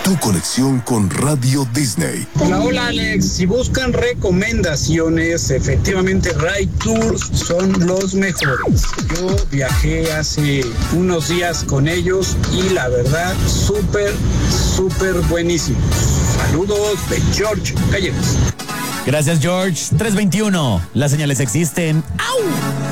tu conexión con Radio Disney. Hola Alex, si buscan recomendaciones, efectivamente Ride Tours son los mejores. Yo viajé hace unos días con ellos y la verdad, súper buenísimo. Saludos de George Calleros. Gracias, George. 321. Las señales existen. ¡Au!